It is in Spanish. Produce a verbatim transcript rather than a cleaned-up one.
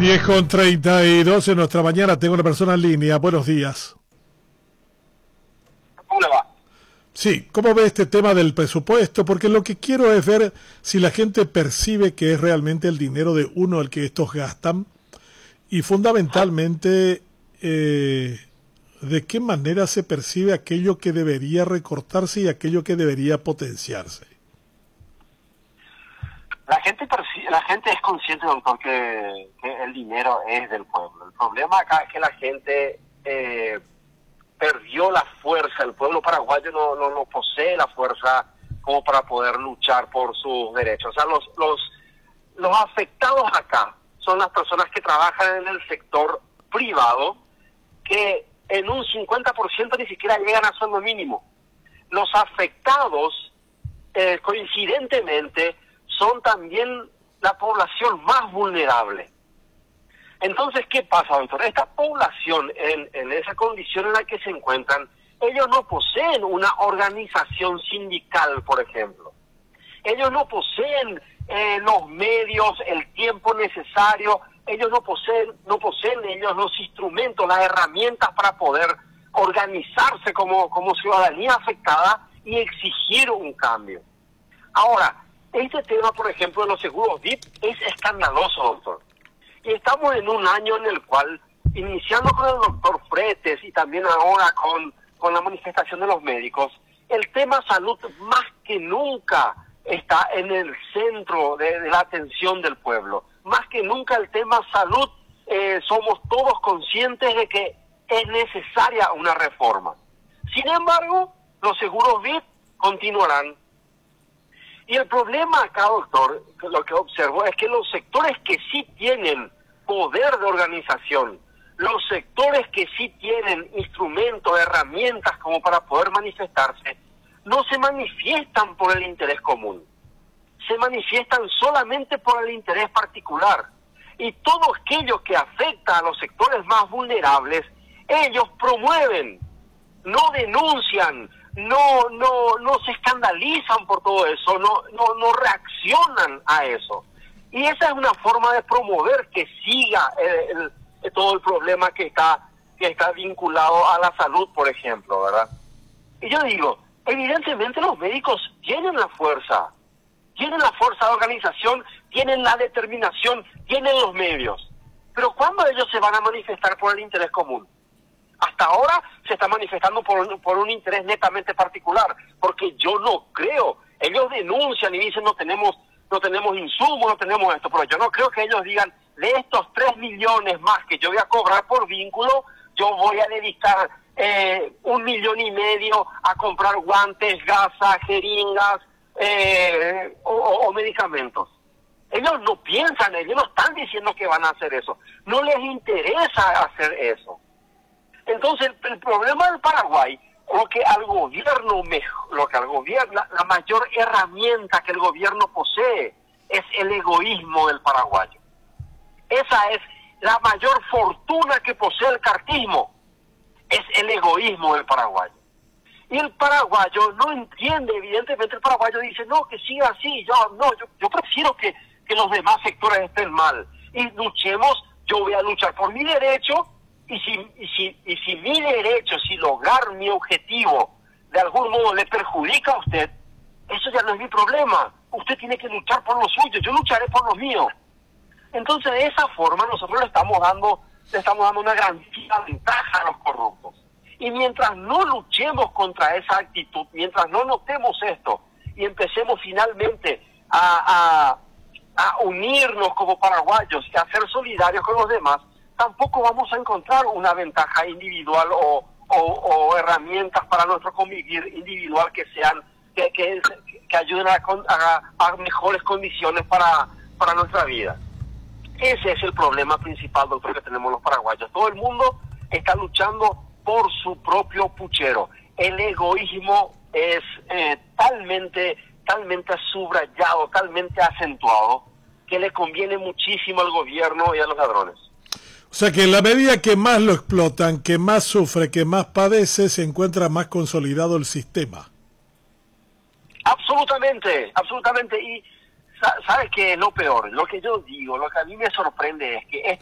diez con treinta y dos en nuestra mañana. Tengo una persona en línea. Buenos días. ¿Cómo le va? Sí, ¿cómo ve este tema del presupuesto? Porque lo que quiero es ver si la gente percibe que es realmente el dinero de uno el que estos gastan y fundamentalmente eh, de qué manera se percibe aquello que debería recortarse y aquello que debería potenciarse. La gente perci- la gente es consciente, doctor, que, que el dinero es del pueblo. El problema acá es que la gente eh, perdió la fuerza. El pueblo paraguayo no, no, no posee la fuerza como para poder luchar por sus derechos. O sea, los, los, los afectados acá son las personas que trabajan en el sector privado, que en un cincuenta por ciento ni siquiera llegan a sueldo mínimo. Los afectados, eh, coincidentemente, son también la población más vulnerable. Entonces, ¿qué pasa, doctor? Esta población, en, en esa condición en la que se encuentran, ellos no poseen una organización sindical, por ejemplo. Ellos no poseen eh, los medios, el tiempo necesario. Ellos no poseen, no poseen ellos los instrumentos, las herramientas para poder organizarse como, como ciudadanía afectada y exigir un cambio. Ahora, este tema, por ejemplo, de los seguros V I P es escandaloso, doctor. Y estamos en un año en el cual, iniciando con el doctor Fretes y también ahora con, con la manifestación de los médicos, el tema salud más que nunca está en el centro de, de la atención del pueblo. Más que nunca el tema salud, eh, somos todos conscientes de que es necesaria una reforma. Sin embargo, los seguros V I P continuarán. Y el problema acá, doctor, lo que observo es que los sectores que sí tienen poder de organización, los sectores que sí tienen instrumentos, herramientas como para poder manifestarse, no se manifiestan por el interés común. Se manifiestan solamente por el interés particular. Y todo aquello que afecta a los sectores más vulnerables, ellos promueven, no denuncian, no no no se escandalizan por todo eso, no no no reaccionan a eso. Y esa es una forma de promover que siga el, el, todo el problema que está que está vinculado a la salud, por ejemplo, ¿verdad? Y yo digo, evidentemente los médicos tienen la fuerza, tienen la fuerza de organización, tienen la determinación, tienen los medios. Pero ¿cuándo ellos se van a manifestar por el interés común? Hasta ahora se está manifestando por un, por un interés netamente particular, porque yo no creo. Ellos denuncian y dicen no tenemos no tenemos insumos, no tenemos esto, pero yo no creo que ellos digan de estos tres millones más que yo voy a cobrar por vínculo, yo voy a dedicar eh, un millón y medio a comprar guantes, gasas, jeringas eh, o, o, o medicamentos. Ellos no piensan, ellos no están diciendo que van a hacer eso. No les interesa hacer eso. Entonces el, el problema del Paraguay, lo que al gobierno mejor, lo que al gobierno, la, la mayor herramienta que el gobierno posee es el egoísmo del paraguayo. Esa es la mayor fortuna que posee el cartismo, es el egoísmo del paraguayo. Y el paraguayo no entiende, evidentemente el paraguayo dice, no, que siga así, yo no, yo, yo prefiero que, que los demás sectores estén mal. Y luchemos, yo voy a luchar por mi derecho. Y si, y, si, y si mi derecho, si lograr mi objetivo de algún modo le perjudica a usted, eso ya no es mi problema. Usted tiene que luchar por lo suyo, yo lucharé por lo mío. Entonces, de esa forma nosotros le estamos dando, le estamos dando una gran ventaja a los corruptos. Y mientras no luchemos contra esa actitud, mientras no notemos esto y empecemos finalmente a, a, a unirnos como paraguayos y a ser solidarios con los demás, tampoco vamos a encontrar una ventaja individual o, o, o herramientas para nuestro convivir individual que sean que, que, que ayuden a, a, a mejores condiciones para, para nuestra vida. Ese es el problema principal, doctor, que tenemos los paraguayos. Todo el mundo está luchando por su propio puchero. El egoísmo es eh, talmente, talmente subrayado, talmente acentuado, que le conviene muchísimo al gobierno y a los ladrones. O sea que en la medida que más lo explotan, que más sufre, que más padece, se encuentra más consolidado el sistema. Absolutamente, absolutamente. Y ¿sabes qué es lo peor? Lo que yo digo, lo que a mí me sorprende es que